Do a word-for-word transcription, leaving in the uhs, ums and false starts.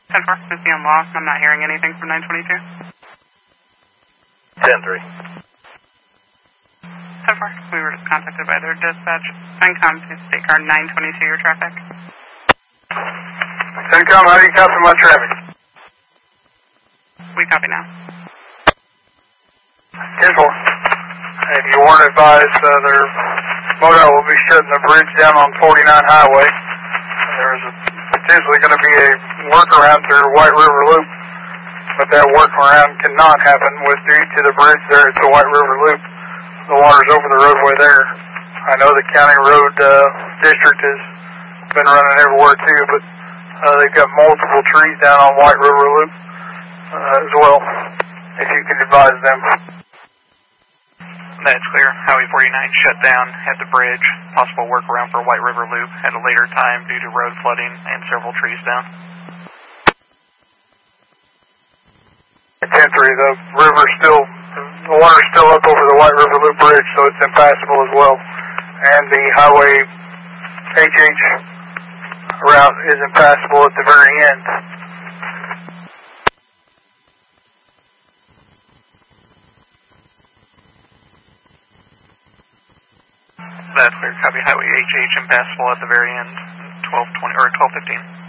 ten four, is he on lost? I'm not hearing anything from nine twenty-two. ten three. ten four, we were just contacted by their dispatch. CENTCOM to state car nine twenty-two, your traffic. CENTCOM, how do you copy my traffic? We copy now. ten four. If you weren't advised, uh, their motel will be shutting the bridge down on forty-nine Highway. There's a, potentially going to be a workaround through White River Loop, but that workaround cannot happen with due to the bridge there at the White River Loop. The water's over the roadway there. I know the county road uh, district has been running everywhere too, but uh, they've got multiple trees down on White River Loop uh, as well, if you can advise them. That's clear. Highway forty-nine shut down at the bridge. Possible workaround for White River Loop at a later time due to road flooding and several trees down. ten three, the river's still, the water's still up over the White River Loop Bridge, so it's impassable as well. And the Highway H H route is impassable at the very end. That's clear. Copy. Highway H H impassable at the very end. twelve twenty or twelve fifteen.